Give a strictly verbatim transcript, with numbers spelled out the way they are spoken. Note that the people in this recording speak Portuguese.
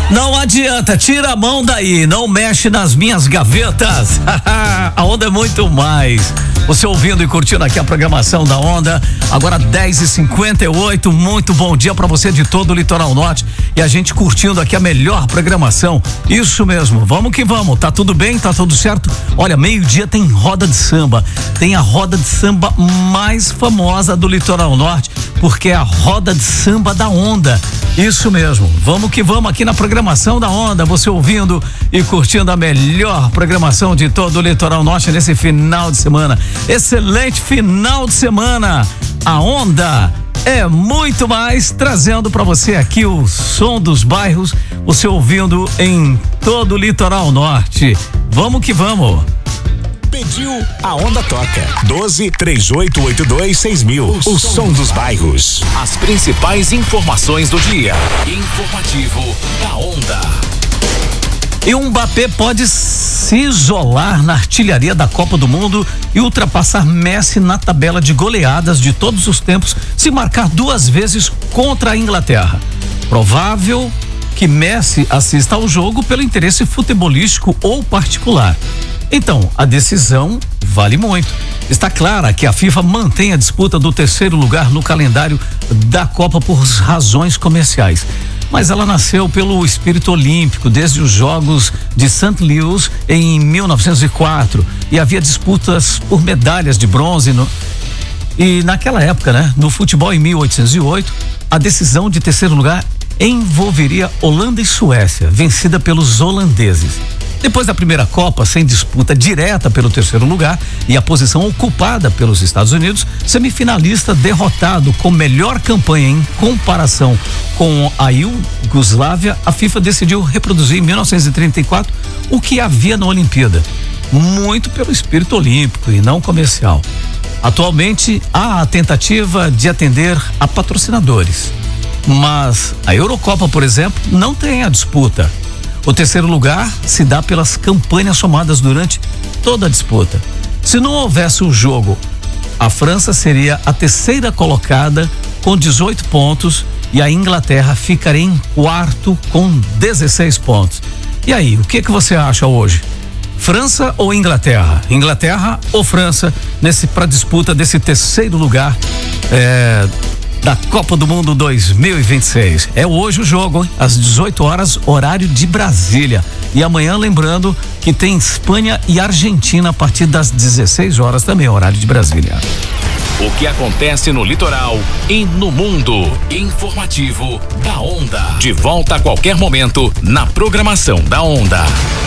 Não adianta, tira a mão daí, não mexe nas minhas gavetas. A Onda é muito mais. Você ouvindo e curtindo aqui a programação da Onda, agora dez e cinquenta e oito, muito bom dia pra você de todo o Litoral Norte e a gente curtindo aqui a melhor programação, isso mesmo, vamos que vamos, tá tudo bem, tá tudo certo? Olha, meio-dia tem roda de samba, tem a roda de samba mais famosa do Litoral Norte, porque é a roda de samba da Onda, isso mesmo, vamos que vamos aqui na programação da Onda, você ouvindo e curtindo a melhor programação de todo o Litoral Norte nesse final de semana. Excelente final de semana. A Onda é muito mais, trazendo para você aqui o som dos bairros, você ouvindo em todo o Litoral Norte. Vamos que vamos. Pediu, a Onda toca. doze, três oito oito dois, seis mil. O, o som dos bairros. As principais informações do dia. Informativo da Onda. E o Mbappé pode se isolar na artilharia da Copa do Mundo e ultrapassar Messi na tabela de goleadas de todos os tempos se marcar duas vezes contra a Inglaterra. Provável que Messi assista ao jogo pelo interesse futebolístico ou particular. Então, a decisão vale muito. Está clara que a FIFA mantém a disputa do terceiro lugar no calendário da Copa por razões comerciais. Mas ela nasceu pelo espírito olímpico desde os Jogos de Saint Louis em mil novecentos e quatro e havia disputas por medalhas de bronze no, e naquela época, né, no futebol em mil oitocentos e oito, a decisão de terceiro lugar envolveria Holanda e Suécia, vencida pelos holandeses. Depois da primeira Copa, sem disputa direta pelo terceiro lugar e a posição ocupada pelos Estados Unidos, semifinalista derrotado com melhor campanha em comparação com a Iugoslávia, a FIFA decidiu reproduzir em mil novecentos e trinta e quatro o que havia na Olimpíada, muito pelo espírito olímpico e não comercial. Atualmente, há a tentativa de atender a patrocinadores, mas a Eurocopa, por exemplo, não tem a disputa. O terceiro lugar se dá pelas campanhas somadas durante toda a disputa. Se não houvesse o jogo, a França seria a terceira colocada com dezoito pontos e a Inglaterra ficaria em quarto com dezesseis pontos. E aí, o que que você acha hoje? França ou Inglaterra? Inglaterra ou França nesse para disputa desse terceiro lugar é, da Copa do Mundo dois mil e vinte e seis. É hoje o jogo, hein? Às dezoito horas, horário de Brasília. E amanhã, lembrando que tem Espanha e Argentina a partir das dezesseis horas também, horário de Brasília. O que acontece no litoral e no mundo. Informativo da Onda. De volta a qualquer momento na programação da Onda.